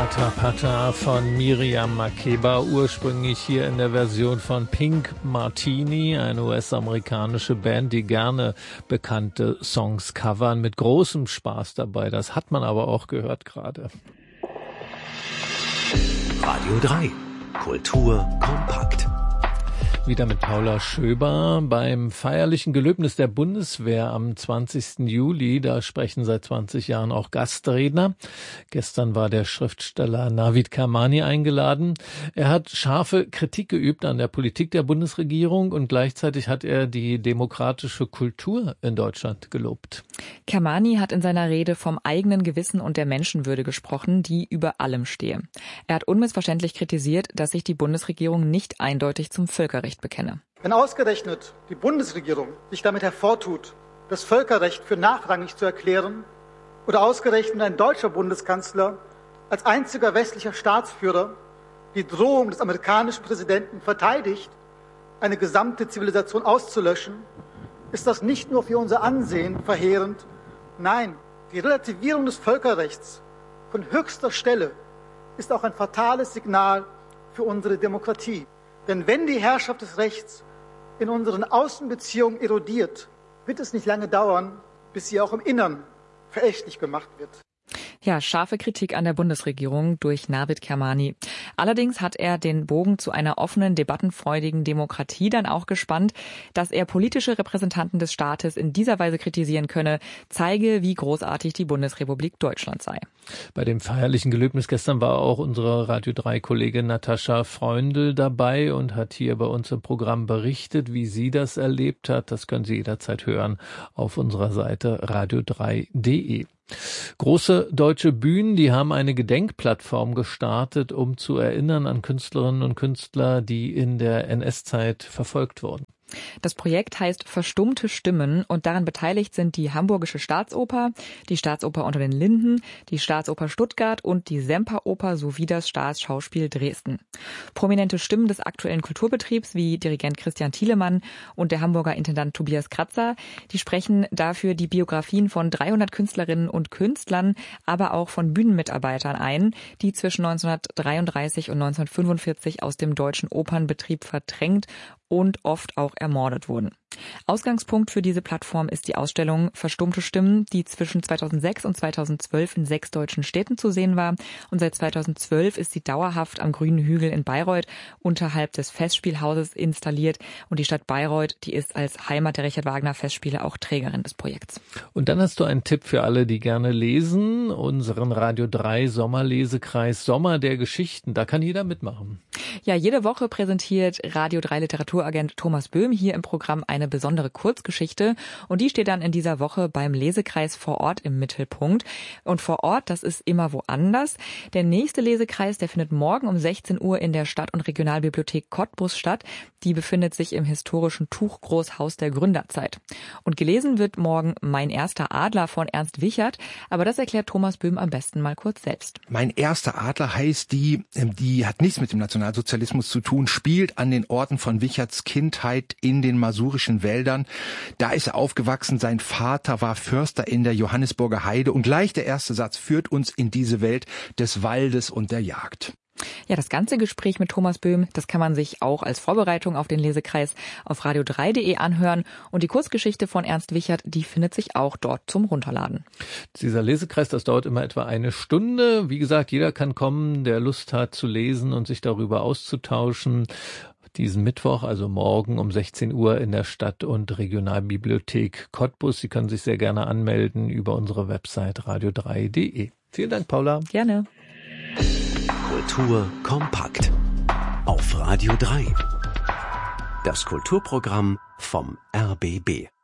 Pata Pata von Miriam Makeba, ursprünglich hier in der Version von Pink Martini, eine US-amerikanische Band, die gerne bekannte Songs covern, mit großem Spaß dabei. Das hat man aber auch gehört gerade. Radio 3, Kultur kompakt. Wieder mit Paula Schöber beim feierlichen Gelöbnis der Bundeswehr am 20. Juli. Da sprechen seit 20 Jahren auch Gastredner. Gestern war der Schriftsteller Navid Kermani eingeladen. Er hat scharfe Kritik geübt an der Politik der Bundesregierung und gleichzeitig hat er die demokratische Kultur in Deutschland gelobt. Kermani hat in seiner Rede vom eigenen Gewissen und der Menschenwürde gesprochen, die über allem stehe. Er hat unmissverständlich kritisiert, dass sich die Bundesregierung nicht eindeutig zum Völkerrecht bekenne. Wenn ausgerechnet die Bundesregierung sich damit hervortut, das Völkerrecht für nachrangig zu erklären, oder ausgerechnet ein deutscher Bundeskanzler als einziger westlicher Staatsführer die Drohung des amerikanischen Präsidenten verteidigt, eine gesamte Zivilisation auszulöschen, ist das nicht nur für unser Ansehen verheerend, nein, die Relativierung des Völkerrechts von höchster Stelle ist auch ein fatales Signal für unsere Demokratie. Denn wenn die Herrschaft des Rechts in unseren Außenbeziehungen erodiert, wird es nicht lange dauern, bis sie auch im Innern verächtlich gemacht wird. Ja, scharfe Kritik an der Bundesregierung durch Navid Kermani. Allerdings hat er den Bogen zu einer offenen, debattenfreudigen Demokratie dann auch gespannt. Dass er politische Repräsentanten des Staates in dieser Weise kritisieren könne, zeige, wie großartig die Bundesrepublik Deutschland sei. Bei dem feierlichen Gelöbnis gestern war auch unsere Radio 3-Kollegin Natascha Freundl dabei und hat hier bei uns im Programm berichtet, wie sie das erlebt hat. Das können Sie jederzeit hören auf unserer Seite radio3.de. Große deutsche Bühnen, die haben eine Gedenkplattform gestartet, um zu erinnern an Künstlerinnen und Künstler, die in der NS-Zeit verfolgt wurden. Das Projekt heißt Verstummte Stimmen und daran beteiligt sind die Hamburgische Staatsoper, die Staatsoper unter den Linden, die Staatsoper Stuttgart und die Semperoper sowie das Staatsschauspiel Dresden. Prominente Stimmen des aktuellen Kulturbetriebs wie Dirigent Christian Thielemann und der Hamburger Intendant Tobias Kratzer, die sprechen dafür die Biografien von 300 Künstlerinnen und Künstlern, aber auch von Bühnenmitarbeitern ein, die zwischen 1933 und 1945 aus dem deutschen Opernbetrieb verdrängt und oft auch ermordet wurden. Ausgangspunkt für diese Plattform ist die Ausstellung Verstummte Stimmen, die zwischen 2006 und 2012 in 6 deutschen Städten zu sehen war. Und seit 2012 ist sie dauerhaft am Grünen Hügel in Bayreuth unterhalb des Festspielhauses installiert. Und die Stadt Bayreuth, die ist als Heimat der Richard Wagner Festspiele auch Trägerin des Projekts. Und dann hast du einen Tipp für alle, die gerne lesen. Unseren Radio 3 Sommerlesekreis Sommer der Geschichten. Da kann jeder mitmachen. Ja, jede Woche präsentiert Radio 3 Literaturagent Thomas Böhm hier im Programm eine besondere Kurzgeschichte und die steht dann in dieser Woche beim Lesekreis vor Ort im Mittelpunkt. Und vor Ort, das ist immer woanders. Der nächste Lesekreis, der findet morgen um 16 Uhr in der Stadt- und Regionalbibliothek Cottbus statt. Die befindet sich im historischen Tuchgroßhaus der Gründerzeit. Und gelesen wird morgen Mein erster Adler von Ernst Wichert, aber das erklärt Thomas Böhm am besten mal kurz selbst. Mein erster Adler heißt die hat nichts mit dem Nationalsozialismus zu tun, spielt an den Orten von Wicherts Kindheit in den masurischen Wäldern. Da ist er aufgewachsen, sein Vater war Förster in der Johannisburger Heide und gleich der erste Satz führt uns in diese Welt des Waldes und der Jagd. Ja, das ganze Gespräch mit Thomas Böhm, das kann man sich auch als Vorbereitung auf den Lesekreis auf radio3.de anhören. Und die Kurzgeschichte von Ernst Wichert, die findet sich auch dort zum Runterladen. Dieser Lesekreis, das dauert immer etwa eine Stunde. Wie gesagt, jeder kann kommen, der Lust hat zu lesen und sich darüber auszutauschen. Diesen Mittwoch, also morgen um 16 Uhr in der Stadt- und Regionalbibliothek Cottbus. Sie können sich sehr gerne anmelden über unsere Website radio3.de. Vielen Dank, Paula. Gerne. Kultur kompakt auf Radio 3. Das Kulturprogramm vom RBB.